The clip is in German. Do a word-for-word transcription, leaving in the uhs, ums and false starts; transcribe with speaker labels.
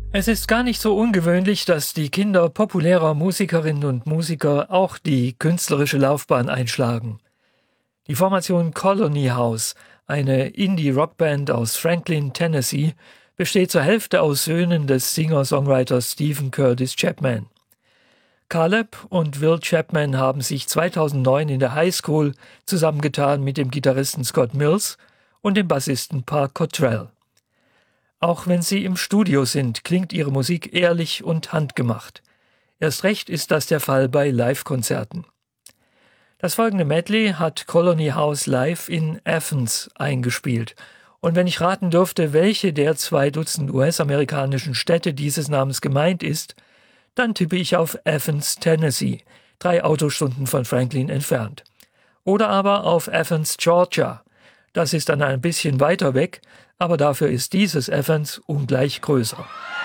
Speaker 1: Es ist gar nicht so ungewöhnlich, dass die Kinder populärer Musikerinnen und Musiker auch die künstlerische Laufbahn einschlagen. Die Formation Colony House, eine Indie-Rockband aus Franklin, Tennessee, besteht zur Hälfte aus Söhnen des Singer-Songwriters Stephen Curtis Chapman. Caleb und Will Chapman haben sich zweitausendneun in der Highschool zusammengetan mit dem Gitarristen Scott Mills und dem Bassisten Park Cottrell. Auch wenn sie im Studio sind, klingt ihre Musik ehrlich und handgemacht. Erst recht ist das der Fall bei Live-Konzerten. Das folgende Medley hat Colony House live in Athens eingespielt. Und wenn ich raten dürfte, welche der zwei Dutzend U S-amerikanischen Städte dieses Namens gemeint ist, dann tippe ich auf Athens, Tennessee, drei Autostunden von Franklin entfernt. Oder aber auf Athens, Georgia. Das ist dann ein bisschen weiter weg, aber dafür ist dieses Athens ungleich größer.